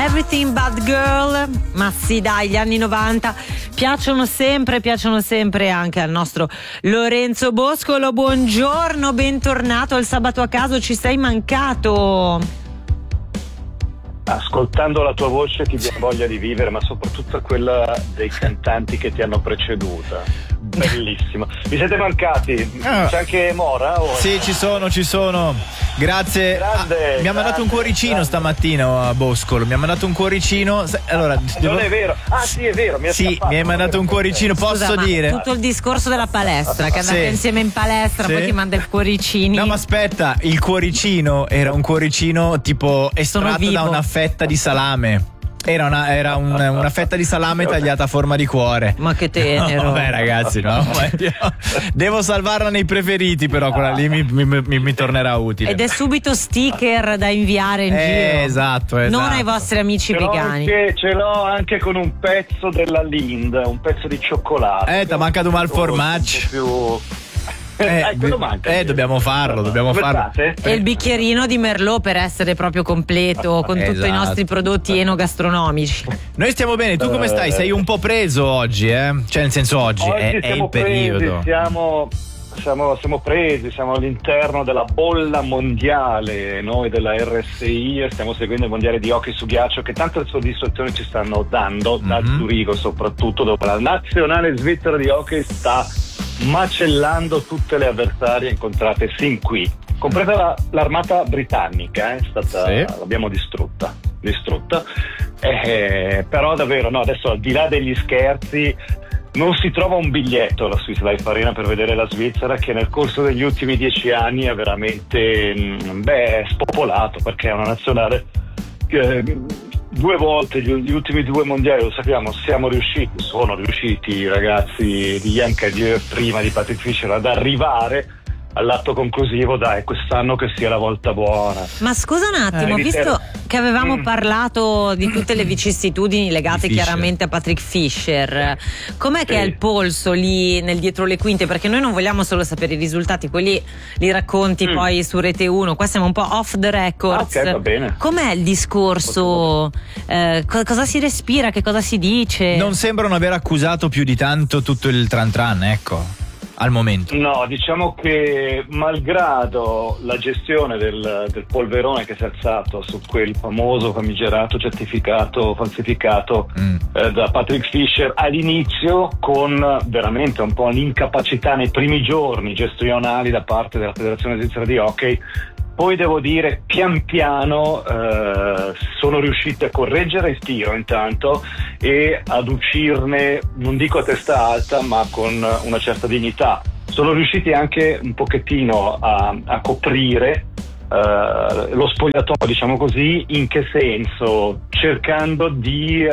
Everything But Girl. Ma sì, dai, gli anni 90 piacciono sempre anche al nostro Lorenzo Boscolo. Buongiorno, bentornato al Sabato a Caso, ci sei mancato. Ascoltando la tua voce ti viene voglia di vivere, ma soprattutto quella dei cantanti che ti hanno preceduta. Bellissimo. Vi siete mancati? C'è anche Mora? Sì, ci sono. Grazie. Mi ha mandato un cuoricino stamattina a Boscolo. Mi ha mandato un cuoricino. Allora, non è vero. Ah, sì, è vero. Mi hai mandato un cuoricino. Scusa, posso dire? Tutto il discorso della palestra, che andate insieme in palestra, poi ti manda il cuoricini. No, ma aspetta, il cuoricino era un cuoricino tipo estratto da una fetta di salame. Era una fetta di salame tagliata a forma di cuore. Ma che tenero. No, vabbè, ragazzi, no. Devo salvarla nei preferiti, però quella lì mi tornerà utile. Ed è subito sticker da inviare in giro. Esatto. Non ai vostri amici vegani. Ce l'ho anche con un pezzo della Lind, un pezzo di cioccolato. T'ha mancato mal formaggio. Quello manca. Dobbiamo farlo. E il bicchierino di Merlot per essere proprio completo con tutti i nostri prodotti enogastronomici. Noi stiamo bene, tu come stai? Sei un po' preso oggi, Cioè, nel senso, oggi è il periodo. Siamo presi, siamo all'interno della bolla mondiale, noi della RSI, e stiamo seguendo il mondiale di hockey su ghiaccio, che tante soddisfazioni ci stanno dando, da Zurigo soprattutto, dove la nazionale svizzera di hockey sta macellando tutte le avversarie incontrate sin qui, compresa l'armata britannica, l'abbiamo distrutta. Però davvero, no, adesso al di là degli scherzi, non si trova un biglietto alla Swiss Life Arena per vedere la Svizzera, che nel corso degli ultimi 10 anni è veramente spopolato, perché è una nazionale due volte gli ultimi due mondiali, lo sappiamo, sono riusciti i ragazzi di Yann Cadieux prima di Patrick Fischer ad arrivare all'atto conclusivo. Dai, quest'anno che sia la volta buona. Ma scusa un attimo, visto che avevamo parlato di tutte le vicissitudini legate chiaramente a Patrick Fischer, com'è che è il polso lì nel dietro le quinte? Perché noi non vogliamo solo sapere i risultati, quelli li racconti poi su Rete 1, qua siamo un po' off the records. Ok, va bene. Com'è il discorso? Cosa si respira? Che cosa si dice? Non sembrano aver accusato più di tanto tutto il tran tran, ecco, al momento. No, diciamo che malgrado la gestione del polverone che si è alzato su quel famoso famigerato certificato falsificato da Patrick Fischer all'inizio, con veramente un po' l'incapacità nei primi giorni gestionali da parte della Federazione Svizzera di Hockey, poi devo dire pian piano sono riusciti a correggere il tiro intanto e ad uscirne, non dico a testa alta, ma con una certa dignità. Sono riusciti anche un pochettino a coprire lo spogliatoio, diciamo così. In che senso? Cercando di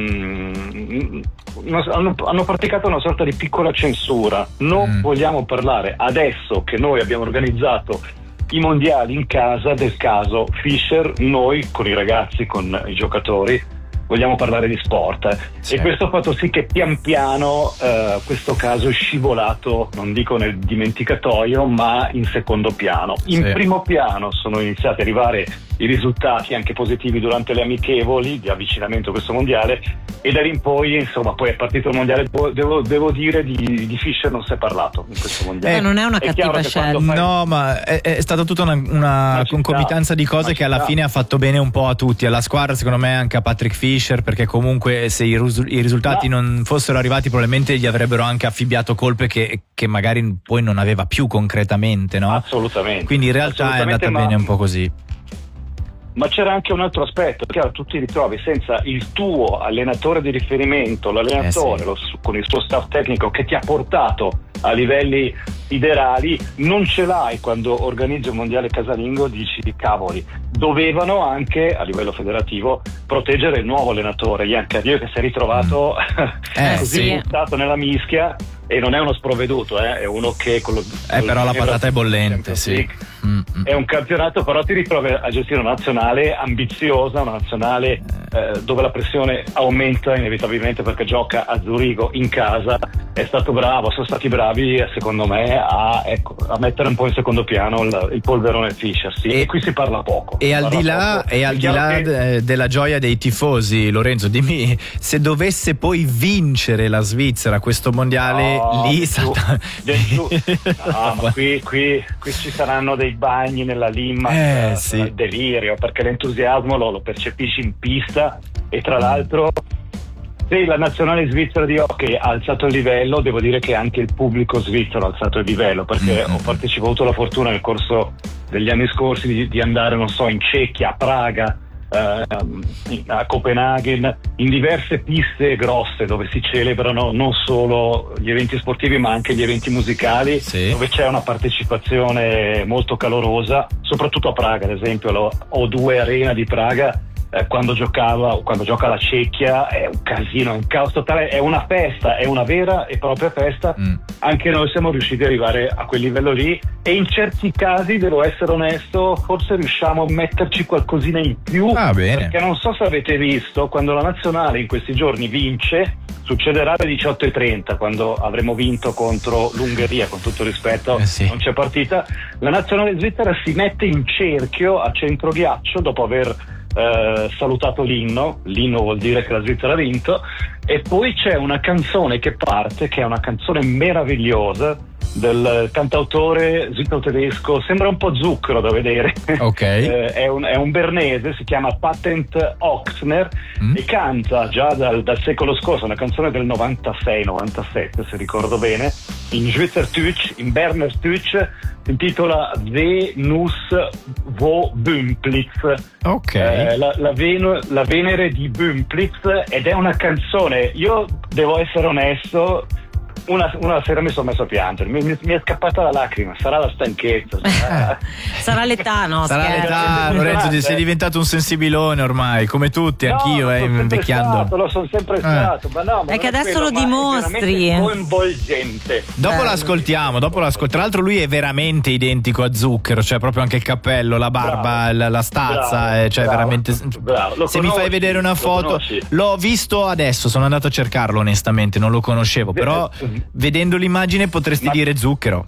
hanno praticato una sorta di piccola censura. Non vogliamo parlare adesso che noi abbiamo organizzato i mondiali in casa del caso Fischer. Noi con i ragazzi, con i giocatori, vogliamo parlare di sport, e questo ha fatto sì che pian piano questo caso è scivolato, non dico nel dimenticatoio, ma in secondo piano. In primo piano sono iniziati ad arrivare i risultati anche positivi durante le amichevoli di avvicinamento a questo mondiale, e da lì in poi, insomma, poi è partito il mondiale. Devo dire di Fischer non si è parlato in questo mondiale. Non è una cattiva scelta. No, ma è stata tutta una concomitanza di cose che alla fine ha fatto bene un po' a tutti, alla squadra, secondo me anche a Patrick Fischer, perché comunque se i risultati non fossero arrivati probabilmente gli avrebbero anche affibbiato colpe che magari poi non aveva più concretamente, no? Assolutamente. Quindi in realtà è andata bene un po' così. Ma c'era anche un altro aspetto, chiaro, tu ti ritrovi senza il tuo allenatore di riferimento, l'allenatore con il suo staff tecnico che ti ha portato a livelli ideali, non ce l'hai quando organizzi un mondiale casalingo. Dici, cavoli, dovevano anche a livello federativo proteggere il nuovo allenatore Yann Cadieux, che si è ritrovato così buttato nella mischia, e non è uno sprovveduto, è uno che però la patata è bollente, È un campionato, però ti ritrovi a gestire una nazionale ambiziosa, una nazionale dove la pressione aumenta inevitabilmente perché gioca a Zurigo in casa. È stato bravo, sono stati bravi secondo me a mettere un po' in secondo piano il polverone Fischer, sì. E qui si parla poco. E al di là della gioia dei tifosi, Lorenzo, dimmi, se dovesse poi vincere la Svizzera questo mondiale, lì ma qui ci saranno dei bagni nella Limma, delirio, perché l'entusiasmo lo percepisci in pista. E tra l'altro, se la nazionale svizzera di hockey ha alzato il livello, devo dire che anche il pubblico svizzero ha alzato il livello, perché ho avuto la fortuna nel corso degli anni scorsi di andare, non so, in Cecchia, a Praga, a Copenaghen, in diverse piste grosse dove si celebrano non solo gli eventi sportivi ma anche gli eventi musicali, dove c'è una partecipazione molto calorosa, soprattutto a Praga, ad esempio la O2 Arena di Praga. Quando gioca la Cecchia è un casino, è un caos totale, è una festa, è una vera e propria festa. Anche noi siamo riusciti ad arrivare a quel livello lì, e in certi casi, devo essere onesto, forse riusciamo a metterci qualcosina in più, perché non so se avete visto, quando la nazionale in questi giorni vince, succederà alle 18:30 quando avremo vinto contro l'Ungheria, con tutto rispetto, non c'è partita, la nazionale svizzera si mette in cerchio a centro ghiaccio dopo aver salutato l'inno vuol dire che la Svizzera ha vinto, e poi c'è una canzone che parte, che è una canzone meravigliosa del cantautore svizzero-tedesco, sembra un po' Zucchero da vedere, è un bernese, si chiama Patent Ochsner, e canta già dal secolo scorso una canzone del 96-97 se ricordo bene, in Schweizerdeutsch, in Bernerdeutsch, si intitola Venus wo Bümplitz, la Venere di Bümplitz, ed è una canzone, io devo essere onesto, una sera mi sono messo a piangere, mi è scappata la lacrima, sarà la stanchezza, sarà l'età, no? Sarà l'età, Lorenzo, sei diventato un sensibilone ormai, come tutti, anch'io, invecchiando. Lo sono sempre stato, ma no, è che adesso lo dimostri. È coinvolgente. Dopo l'ascoltiamo. Tra l'altro lui è veramente identico a Zucchero, cioè proprio anche il cappello, la barba, la stazza, cioè veramente. Se mi fai vedere una foto, l'ho visto adesso, sono andato a cercarlo onestamente, non lo conoscevo, però vedendo l'immagine potresti dire Zucchero.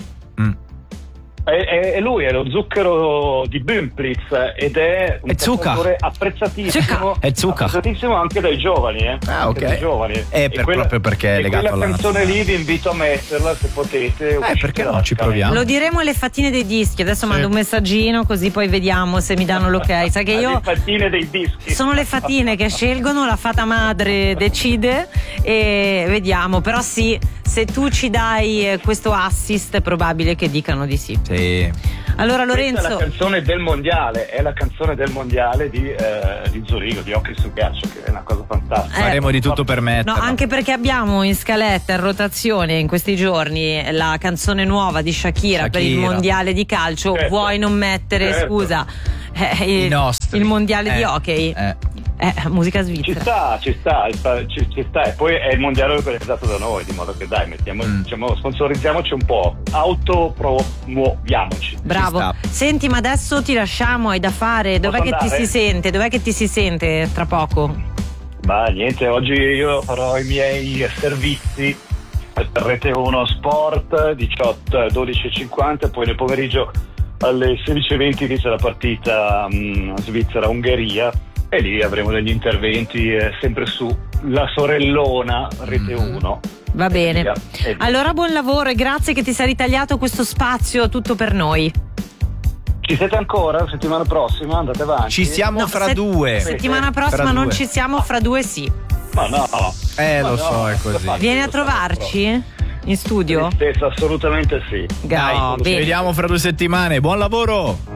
È lui, è lo Zucchero di Bümplitz, ed è un cantautore apprezzatissimo anche dai giovani, dai giovani. Proprio perché è legato alla canzone lì vi invito a metterla se potete. Perché no, ci proviamo. Lo diremo alle fattine dei dischi, adesso mando un messaggino così poi vediamo se mi danno l'ok. Sai che io le fattine dei dischi sono le fattine che scelgono, la fata madre decide e vediamo, però sì, se tu ci dai questo assist è probabile che dicano di sì. Allora Lorenzo, questa è la canzone del mondiale di Zurigo, di hockey su ghiaccio, che è una cosa fantastica. Faremo di tutto per metterla. No, anche perché abbiamo in scaletta, in rotazione in questi giorni, la canzone nuova di Shakira per il mondiale di calcio. Vuoi non mettere, scusa, il mondiale di hockey? Musica svizzera. Ci sta, e poi è il mondiale organizzato da noi, di modo che dai, sponsorizziamoci un po', autopromuoviamoci. Bravo. Senti, ma adesso ti lasciamo, hai da fare. Dov'è che ti si sente tra poco? Ma niente, oggi io farò i miei servizi per Rete 1 Sport 12:50, poi nel pomeriggio alle 16:20 inizia la partita Svizzera-Ungheria, e lì avremo degli interventi sempre su la sorellona Rete 1. Va bene. Allora buon lavoro e grazie che ti sei ritagliato questo spazio tutto per noi. Ci siete ancora? Settimana prossima andate avanti? Ci siamo fra due. Settimana prossima non ci siamo, fra due sì. Ma no. So, è così. Vieni a trovarci in studio? Assolutamente sì. Dai, ci vediamo fra 2 settimane. Buon lavoro.